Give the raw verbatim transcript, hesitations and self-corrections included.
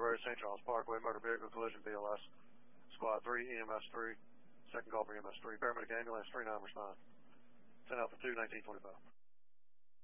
Road, Saint Charles Parkway, motor vehicle collision, B L S. Squad three, E M S three, second call for E M S three. Paramedic ambulance, three nine respond. ten Alpha two, nineteen twenty-five.